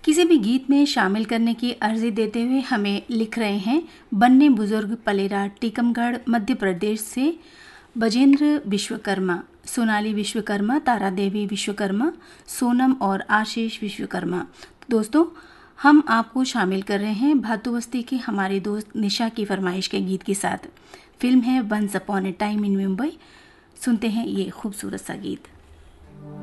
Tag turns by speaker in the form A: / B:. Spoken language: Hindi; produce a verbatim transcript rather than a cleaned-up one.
A: किसी भी गीत में शामिल करने की अर्जी देते हुए हमें लिख रहे हैं बन्ने बुजुर्ग पलेरा टीकमगढ़ मध्य प्रदेश से बजेंद्र विश्वकर्मा, सोनाली विश्वकर्मा, तारा देवी विश्वकर्मा, सोनम और आशीष विश्वकर्मा। दोस्तों, हम आपको शामिल कर रहे हैं भातु बस्ती की हमारी दोस्त निशा की फरमाइश के गीत के साथ। फिल्म है once upon A time in Mumbai. सुनते हैं ये खूबसूरत सा गीत।